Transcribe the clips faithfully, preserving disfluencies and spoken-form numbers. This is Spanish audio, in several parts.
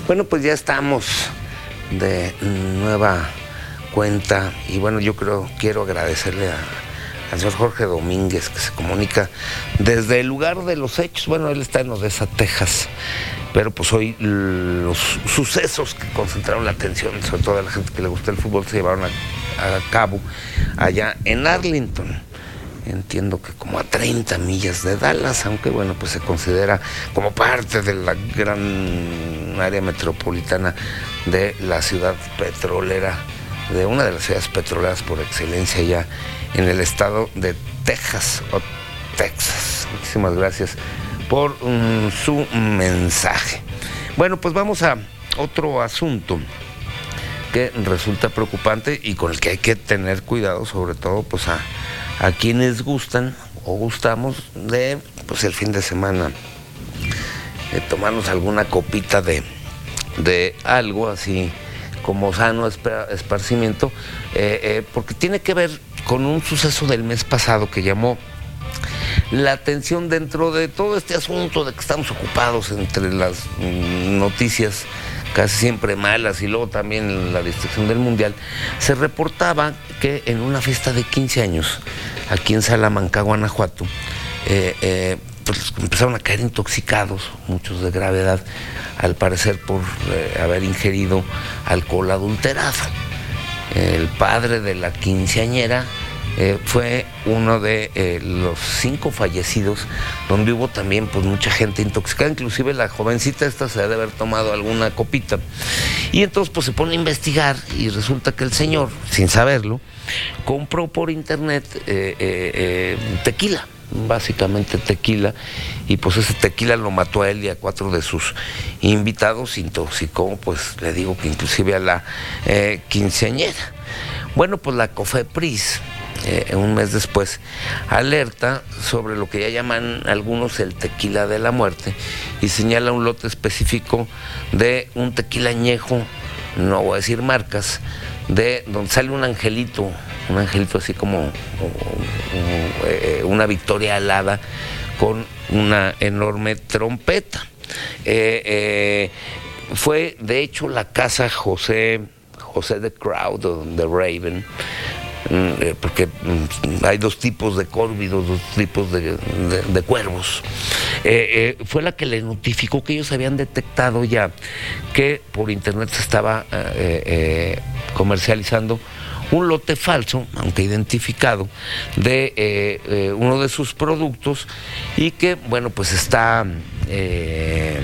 Bueno, pues ya estamos de nueva cuenta y bueno, yo creo, quiero agradecerle a, al señor Jorge Domínguez, que se comunica desde el lugar de los hechos. Bueno, él está en Odessa, Texas, pero pues hoy los sucesos que concentraron la atención, sobre todo a la gente que le gusta el fútbol, se llevaron a, a cabo allá en Arlington. Entiendo que como a treinta millas de Dallas, aunque bueno, pues se considera como parte de la gran área metropolitana de la ciudad petrolera, de una de las ciudades petroleras por excelencia ya en el estado de Texas o Texas. Muchísimas gracias por um, su mensaje. Bueno, pues vamos a otro asunto que resulta preocupante y con el que hay que tener cuidado, sobre todo pues a a quienes gustan o gustamos de pues el fin de semana de tomarnos alguna copita de, de algo así como sano esparcimiento, eh, eh, porque tiene que ver con un suceso del mes pasado que llamó la atención dentro de todo este asunto de que estamos ocupados entre las noticias casi siempre malas y luego también la distracción del Mundial. Se reportaba que en una fiesta de quince años aquí en Salamanca, Guanajuato, eh, eh, pues empezaron a caer intoxicados, muchos de gravedad, al parecer por eh, haber ingerido alcohol adulterado. El padre de la quinceañera Eh, fue uno de eh, los cinco fallecidos, donde hubo también pues mucha gente intoxicada, inclusive la jovencita esta se ha de haber tomado alguna copita. Y entonces pues se pone a investigar y resulta que el señor, sin saberlo, compró por internet eh, eh, eh, tequila, básicamente tequila, y pues ese tequila lo mató a él y a cuatro de sus invitados, intoxicó, pues le digo que inclusive a la eh, quinceañera. Bueno, pues la COFEPRIS, Eh, un mes después, alerta sobre lo que ya llaman algunos el tequila de la muerte y señala un lote específico de un tequila añejo, no voy a decir marcas, de donde sale un angelito, un angelito así como o, o, eh, una victoria alada con una enorme trompeta. Eh, eh, fue de hecho la casa José, José de Crowd o de Raven, porque hay dos tipos de córvidos, dos tipos de, de, de cuervos. Eh, eh, fue la que le notificó que ellos habían detectado ya que por internet se estaba eh, eh, comercializando un lote falso, aunque identificado, de eh, eh, uno de sus productos y que, bueno, pues está eh,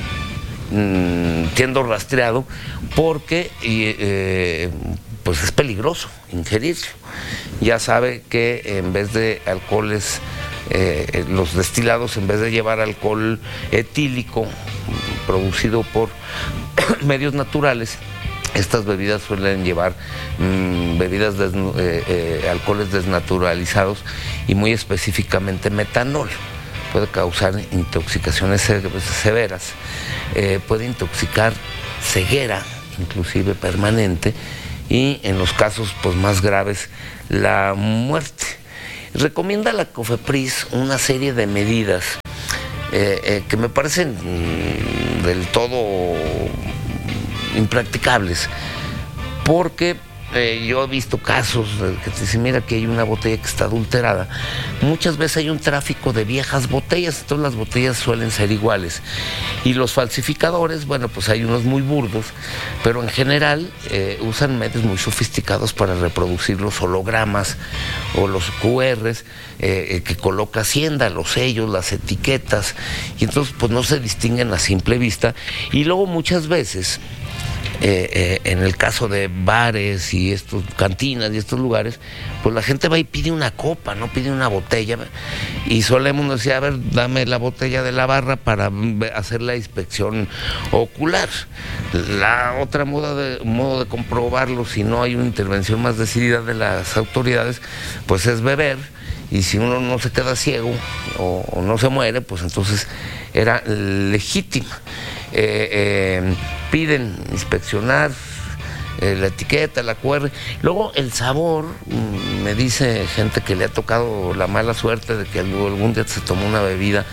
siendo rastreado porque eh, pues es peligroso ingerirlo. Ya sabe que en vez de alcoholes, eh, los destilados, en vez de llevar alcohol etílico producido por medios naturales, estas bebidas suelen llevar mmm, bebidas, des, eh, eh, alcoholes desnaturalizados y muy específicamente metanol. Puede causar intoxicaciones severas, eh, puede intoxicar, ceguera, inclusive permanente, y en los casos pues más graves la muerte. Recomienda la COFEPRIS una serie de medidas eh, eh, que me parecen mm, del todo impracticables, porque eh, yo he visto casos que te dicen, mira que hay una botella que está adulterada. Muchas veces hay un tráfico de viejas botellas, entonces las botellas suelen ser iguales. Y los falsificadores, bueno, pues hay unos muy burdos, pero en general eh, usan medios muy sofisticados para reproducir los hologramas o los cu erres eh, que coloca Hacienda, los sellos, las etiquetas, y entonces pues no se distinguen a simple vista. Y luego muchas veces, Eh, eh, en el caso de bares y estos cantinas y estos lugares, pues la gente va y pide una copa, no pide una botella, y solemos decir, a ver, dame la botella de la barra para hacer la inspección ocular. La otra moda de, modo de comprobarlo, si no hay una intervención más decidida de las autoridades, pues es beber, y si uno no se queda ciego o, o no se muere, pues entonces era legítima. Eh, eh, piden inspeccionar eh, la etiqueta, la cu erre. Luego el sabor, me dice gente que le ha tocado la mala suerte de que algún día se tomó una bebida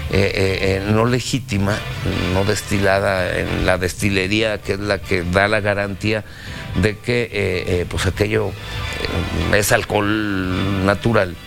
eh, eh, no legítima, no destilada en la destilería, que es la que da la garantía de que eh, eh, pues aquello eh, es alcohol natural.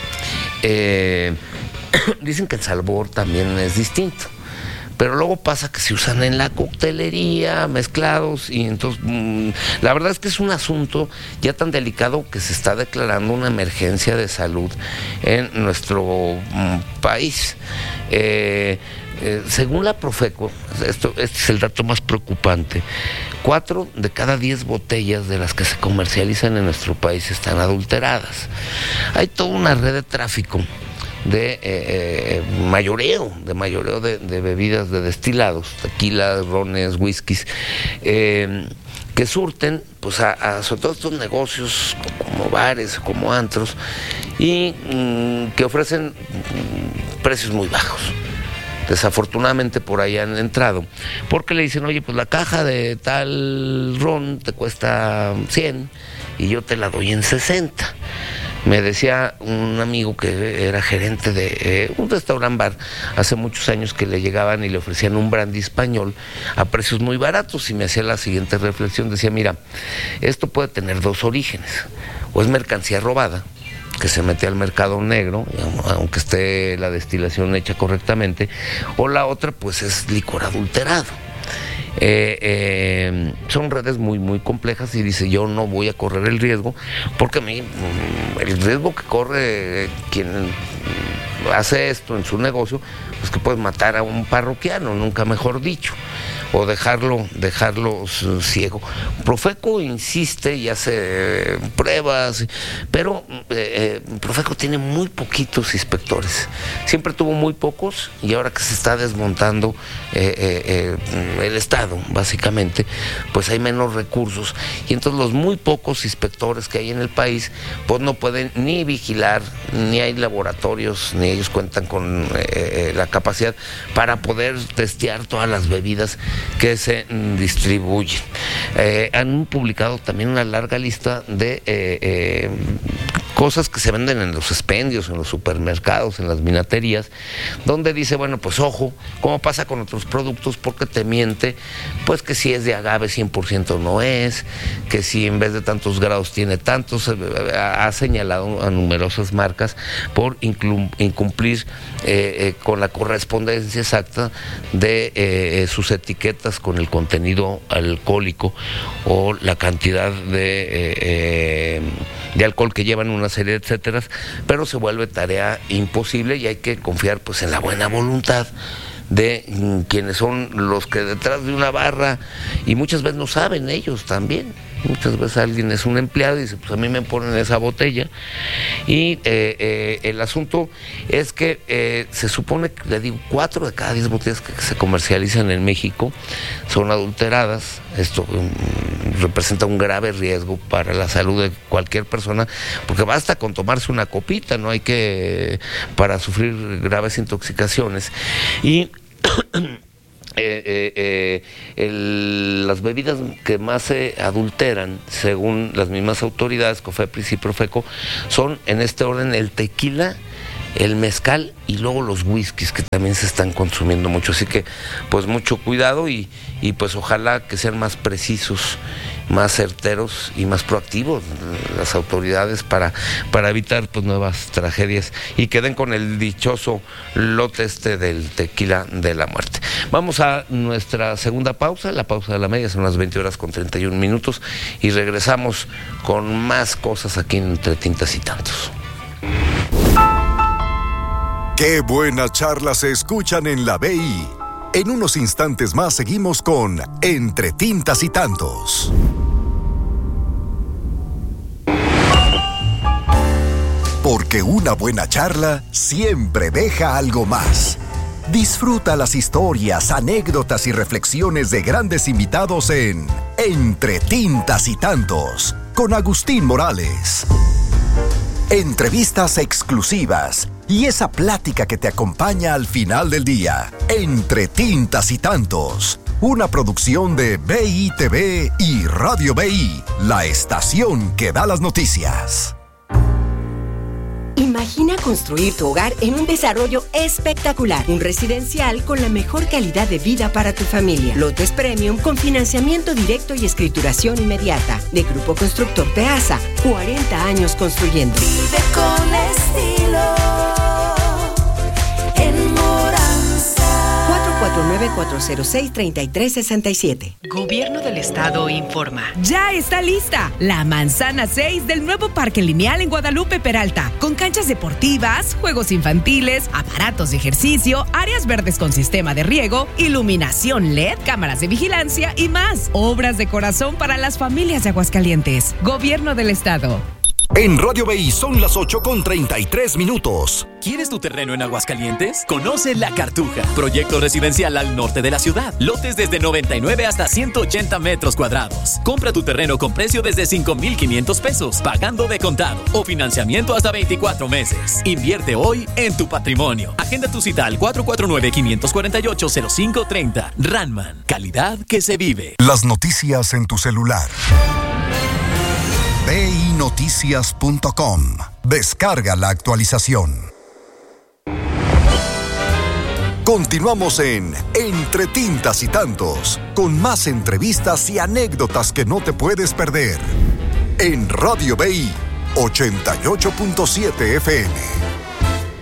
Eh, dicen que el sabor también es distinto. Pero luego pasa que se usan en la coctelería, mezclados, y entonces mmm, la verdad es que es un asunto ya tan delicado que se está declarando una emergencia de salud en nuestro mmm, país. Eh, eh, según la Profeco, esto, este es el dato más preocupante, cuatro de cada diez botellas de las que se comercializan en nuestro país están adulteradas. Hay toda una red de tráfico de eh, eh, mayoreo, de mayoreo de, de bebidas, de destilados, tequilas, rones, whiskies, eh, que surten, pues, a, a sobre todo estos negocios como bares, como antros, y mm, que ofrecen mm, precios muy bajos. Desafortunadamente por ahí han entrado, porque le dicen, oye, pues la caja de tal ron te cuesta cien y yo te la doy en sesenta. Me decía un amigo que era gerente de eh, un restaurant bar hace muchos años, que le llegaban y le ofrecían un brandy español a precios muy baratos, y me hacía la siguiente reflexión, decía, mira, esto puede tener dos orígenes: o es mercancía robada, que se mete al mercado negro, aunque esté la destilación hecha correctamente, o la otra pues es licor adulterado. Eh, eh, son redes muy muy complejas, y dice, yo no voy a correr el riesgo, porque a mí el riesgo que corre quien hace esto en su negocio, pues que puedes matar a un parroquiano, nunca mejor dicho, o dejarlo, dejarlo ciego. Profeco insiste y hace pruebas, pero eh, Profeco tiene muy poquitos inspectores. Siempre tuvo muy pocos, y ahora que se está desmontando eh, eh, eh, el Estado, básicamente, pues hay menos recursos, y entonces los muy pocos inspectores que hay en el país, pues no pueden ni vigilar, ni hay laboratorios, ni ellos cuentan con eh, la capacidad para poder testear todas las bebidas que se distribuyen. Eh, han publicado también una larga lista de eh, eh, cosas que se venden en los expendios, en los supermercados, en las vinaterías, donde dice, bueno, pues ojo, como pasa con otros productos, porque te miente, pues que si es de agave cien por ciento no es, que si en vez de tantos grados tiene tantos. Ha señalado a numerosas marcas por incumplir eh, eh, con la correspondencia exacta de eh, sus etiquetas con el contenido alcohólico o la cantidad de, eh, eh, de alcohol que llevan, una serie de etcétera, pero se vuelve tarea imposible, y hay que confiar pues en la buena voluntad de mm, quienes son los que detrás de una barra, y muchas veces no saben ellos también. Muchas veces alguien es un empleado y dice, pues a mí me ponen esa botella, y eh, eh, el asunto es que eh, se supone que, le digo, cuatro de cada diez botellas que se comercializan en México son adulteradas. Esto um, representa un grave riesgo para la salud de cualquier persona, porque basta con tomarse una copita, no hay que para sufrir graves intoxicaciones. Y Eh, eh, eh, el, las bebidas que más se adulteran, según las mismas autoridades, COFEPRIS y Profeco, son en este orden el tequila, el mezcal y luego los whiskies, que también se están consumiendo mucho. Así que pues mucho cuidado, y, y pues ojalá que sean más precisos, más certeros y más proactivos las autoridades para, para evitar pues nuevas tragedias, y queden con el dichoso lote este del tequila de la muerte. Vamos a nuestra segunda pausa, la pausa de la media, son las veinte horas con treinta y un minutos, y regresamos con más cosas aquí en Entre Tintas y Tantos. Qué buenas charlas se escuchan en la B I. En unos instantes más seguimos con Entre Tintas y Tantos. Porque una buena charla siempre deja algo más. Disfruta las historias, anécdotas y reflexiones de grandes invitados en Entre Tintas y Tantos, con Agustín Morales. Entrevistas exclusivas y esa plática que te acompaña al final del día. Entre Tintas y Tantos, una producción de B I T V y Radio B I, la estación que da las noticias. Imagina construir tu hogar en un desarrollo espectacular, un residencial con la mejor calidad de vida para tu familia. Lotes Premium con financiamiento directo y escrituración inmediata. De Grupo Constructor Peasa, cuarenta años construyendo. Vive con estilo en Moranza. cuatro cuatro nueve, cuatro cero seis, tres tres seis siete. Gobierno del Estado informa. Ya está lista la manzana seis del nuevo Parque Lineal en Guadalupe Peralta, con canchas deportivas, juegos infantiles, aparatos de ejercicio, áreas verdes con sistema de riego, iluminación L E D, cámaras de vigilancia y más. Obras de corazón para las familias de Aguascalientes. Gobierno del Estado. En Radio B I son las ocho con treinta y tres minutos. ¿Quieres tu terreno en Aguascalientes? Conoce La Cartuja, proyecto residencial al norte de la ciudad. Lotes desde noventa y nueve hasta ciento ochenta metros cuadrados. Compra tu terreno con precio desde cinco mil quinientos pesos, pagando de contado o financiamiento hasta veinticuatro meses. Invierte hoy en tu patrimonio. Agenda tu cita al cuatro cuatro nueve, cinco cuatro ocho, cero cinco tres cero. Ranman, calidad que se vive. Las noticias en tu celular. B I noticias punto com. Descarga la actualización. Continuamos en Entre Tintas y Tantos, con más entrevistas y anécdotas que no te puedes perder. En Radio B I ochenta y ocho punto siete F M.